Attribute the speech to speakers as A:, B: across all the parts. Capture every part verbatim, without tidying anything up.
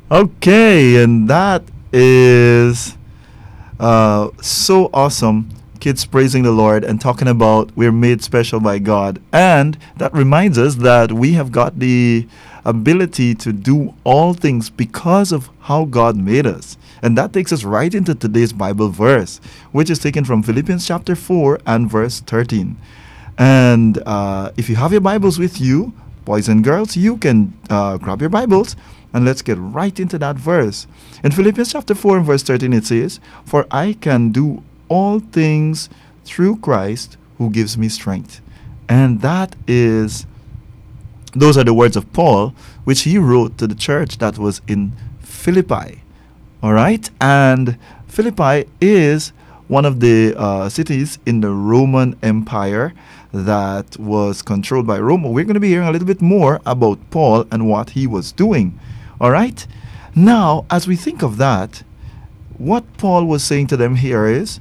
A: Okay, and that is uh, so awesome. Kids praising the Lord and talking about we're made special by God. And that reminds us that we have got the ability to do all things because of how God made us. And that takes us right into today's Bible verse, which is taken from Philippians chapter four and verse thirteen. And uh, if you have your Bibles with you, boys and girls, you can uh, grab your Bibles and let's get right into that verse. In Philippians chapter four and verse thirteen, it says, "For I can do all things through Christ who gives me strength." And that is, those are the words of Paul, which he wrote to the church that was in Philippi. All right? And Philippi is one of the uh, cities in the Roman Empire that was controlled by Rome. We're going to be hearing a little bit more about Paul and what he was doing. All right? Now, as we think of that, what Paul was saying to them here is,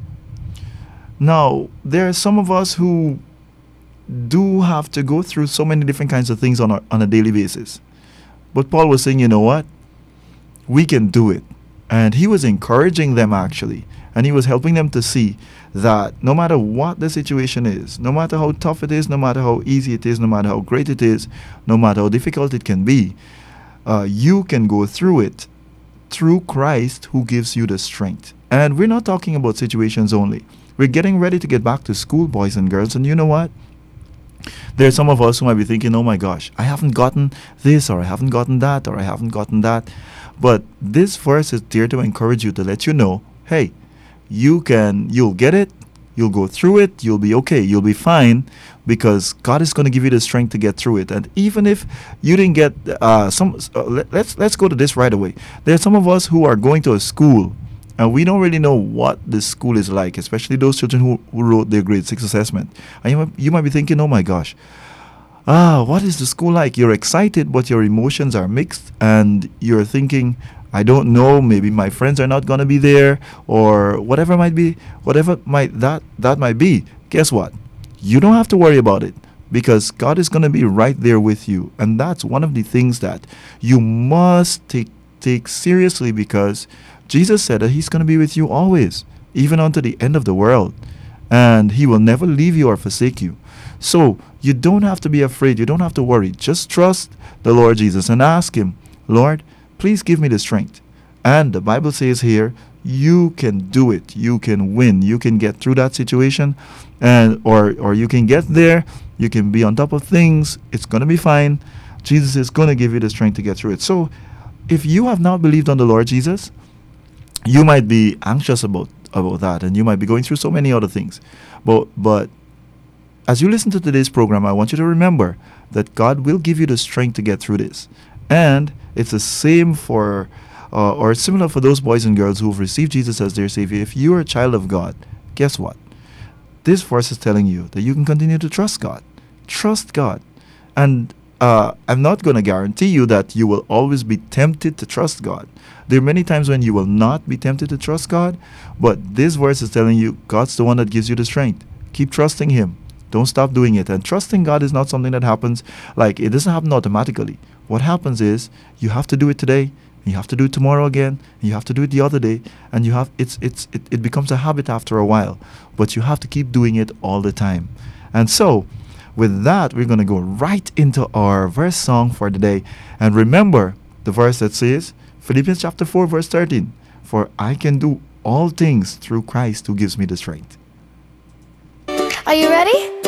A: now, there are some of us who do have to go through so many different kinds of things on a, on a daily basis. But Paul was saying, you know what? We can do it. And he was encouraging them actually. And he was helping them to see that no matter what the situation is, no matter how tough it is, no matter how easy it is, no matter how great it is, no matter how difficult it can be, uh, you can go through it through Christ who gives you the strength. And we're not talking about situations only. We're getting ready to get back to school, boys and girls. And you know what? There are some of us who might be thinking, oh my gosh, I haven't gotten this, or I haven't gotten that, or I haven't gotten that. But this verse is there to encourage you, to let you know, hey, you can, you'll get it, you'll go through it, you'll be okay, you'll be fine, because God is going to give you the strength to get through it. And even if you didn't get uh, some, uh, let, let's let's go to this right away. There are some of us who are going to a school, and we don't really know what the school is like, especially those children who, who wrote their grade six assessment. And you might, you might be thinking, oh my gosh, ah, what is the school like? You're excited, but your emotions are mixed, and you're thinking, I don't know, maybe my friends are not going to be there, or whatever might be, whatever might that that might be. Guess what? You don't have to worry about it, because God is going to be right there with you. And that's one of the things that you must take take seriously, because Jesus said that he's going to be with you always, even unto the end of the world, and he will never leave you or forsake you. So you don't have to be afraid. You don't have to worry. Just trust the Lord Jesus and ask him, Lord, please give me the strength. And the Bible says here, you can do it. You can win. You can get through that situation, and or or you can get there. You can be on top of things. It's going to be fine. Jesus is going to give you the strength to get through it. So if you have not believed on the Lord Jesus, you might be anxious about about that, and you might be going through so many other things. But but as you listen to today's program, I want you to remember that God will give you the strength to get through this. And it's the same for, uh, or similar for those boys and girls who have received Jesus as their Savior. If you are a child of God, guess what? This verse is telling you that you can continue to trust God. Trust God. And uh, I'm not going to guarantee you that you will always be tempted to trust God. There are many times when you will not be tempted to trust God, but this verse is telling you God's the one that gives you the strength. Keep trusting him. Don't stop doing it. And trusting God is not something that happens, like, it doesn't happen automatically. What happens is you have to do it today, and you have to do it tomorrow again, and you have to do it the other day, and you have it's it's it, it becomes a habit after a while. But you have to keep doing it all the time. And so with that, we're going to go right into our verse song for today. And remember the verse that says, Philippians chapter four, verse thirteen, "For I can do all things through Christ who gives me the strength."
B: Are you ready?